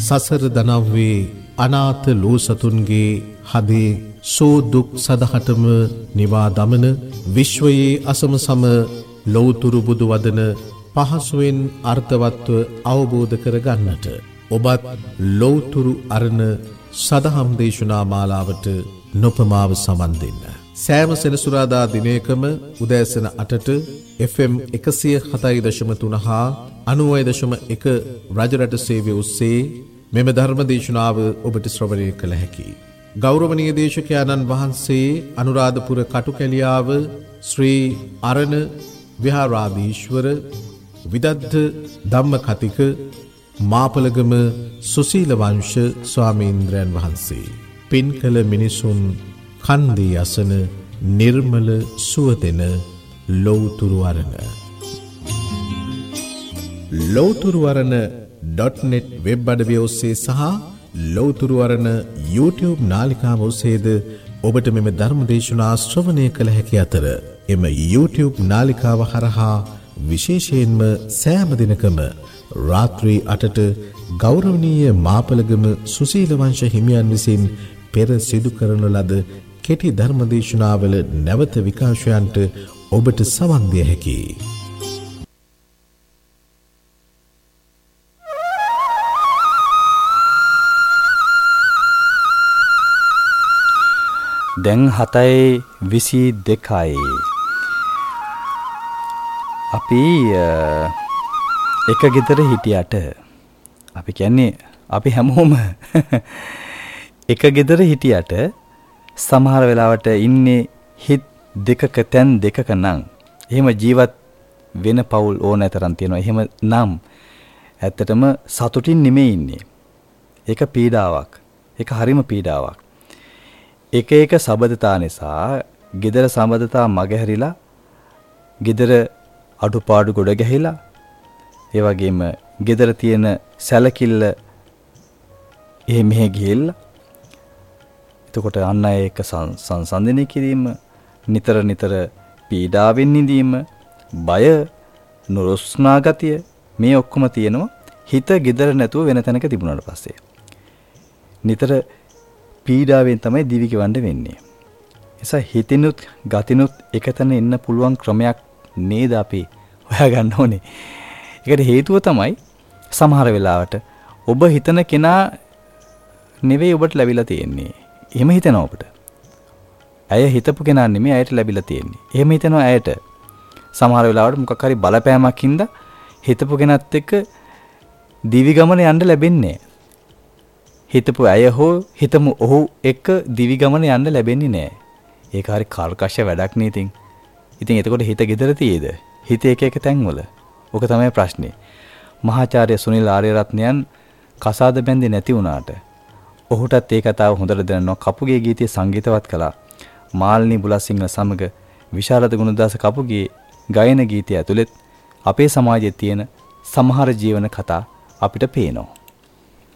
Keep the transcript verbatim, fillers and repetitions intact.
සසර දනව්වේ අනාථ ලෝසතුන්ගේ හදේ සෝ දුක් සදහටම නිවා දමන විශ්වයේ අසම සම ලෞතුරු බුදු වදන පහසුවෙන් අර්ථවත්ව අවබෝධ කර ගන්නට ඔබත් ලෞතුරු අරණ සදහම් දේශනා මාලාවට නොපමාව සමන් දෙන්න. සෑම සෙනසුරාදා දිනයකම උදෑසන අටට එෆ් එම් එකසිය හතයි දශම තුන හා අනූවයි දශම එක රජරට සේවය ඔස්සේ මෙම ධර්ම දේශනාව ඔබට ශ්‍රවණය කළ හැකියි. ගෞරවනීය දේශකයාණන් වහන්සේ අනුරාධපුර කටුකැලියාව ශ්‍රී අරණ විහාරාධීශ්වර විදග්ධ ධම්ම කතික මාපලගම සුසීල වංශ ස්වාමීන්ද්‍රයන් වහන්සේ පින් කළ මිනිසුන් කන්දී අසන නිර්මල සුවදෙන ලෞතුරු අරණ ලෞතුරු අරණ ඩොට් නෙට් වෙබ් අඩවිය ඔස්සේ සහ ලෞතුරු අරණ YouTube නාලිකාව ඔස්සේද ඔබට මෙම ධර්ම දේශනා ශ්‍රවණය කළ හැකි අතර එම YouTube නාලිකාව හරහා විශේෂයෙන්ම සෑම දිනකම රාත්‍රී අටට ගෞරවනීය මාපලගම සුසීල වංශ හිමියන් විසින් පෙර සිදු කරන ලද කෙටි ධර්ම දේශනාවල නැවත විකාශයන්ට ඔබට සවන් දිය හැකියි. දැන් හතයි විසි දෙකයි. අපි එක ගෙදර හිටියට අපි කියන්නේ අපි හැමෝම එක ගෙදර හිටියට සමහර වෙලාවට ඉන්නේ හිත් දෙකක තැන් දෙකක නම් එහෙම ජීවත් වෙන පවුල් ඕනෑ තරම් තියෙනවා. එහෙම නම් ඇත්තටම සතුටින් නෙමෙයි ඉන්නේ. ඒක පීඩාවක්. ඒක හරිම පීඩාවක්. එක එක සබඳතා නිසා ගෙදර සබඳතා මගහැරිලා ගෙදර අඩුපාඩු ගොඩ ගැහිලා ඒ වගේම ගෙදර තියෙන සැලකිල්ල එහෙ මෙහෙ ගිහිල්ලා එතකොට අන්න අය එක්ක සංසන්දනය කිරීම නිතර නිතර පීඩාවෙන් නිදීම බය නුරුස්නා ගතිය මේ ඔක්කොම තියෙනවා හිත ගෙදර නැතුව වෙන තැනක තිබුණාට පස්සේ නිතර පීඩාවෙන් තමයි දිවි ගෙවන්න වෙන්නේ. එසා හිතිනුත් ගතිනුත් එකතැන ඉන්න පුළුවන් ක්‍රමයක් නේද අපි හොයාගන්න ඕනේ. ඒකට හේතුව තමයි සමහර වෙලාවට ඔබ හිතන කෙනා නෙවෙයි ඔබට ලැබිලා තියෙන්නේ. එහෙම හිතනවා ඔබට. ඇය හිතපු කෙනා නෙමෙයි ඇයට ලැබිලා තියෙන්නේ. එහෙම හිතනවා ඇයට. සමහර වෙලාවට මොකක් හරි බලපෑමක් හින්දා හිතපු කෙනත් එක්ක දිවි ගමන යන්න ලැබෙන්නේ නැහැ. හිතපු අය හෝ හිතමු ඔහු එක්ක දිවි ගමන යන්න ලැබෙන්නේ නැහැ. ඒක හරි කර්කශ වැඩක් නේ ඉතින්. ඉතින් එතකොට හිත gedara තියේද? හිත එක එක තැන්වල. ඔක තමයි ප්‍රශ්නේ. මහාචාර්ය සුනිල් ආර්යරත්නයන් කසාද බැඳි නැති වුණාට ඔහුටත් ඒ කතාව හොඳට දැනනවා. කපුගේ ගීතය සංගීතවත් කළා. මාල්නී බුලසිංහ සමග විශාරද ගුණදාස කපුගේ ගායන ගීතය ඇතුළත් අපේ සමාජයේ තියෙන සමහර ජීවන කතා අපිට පේනවා.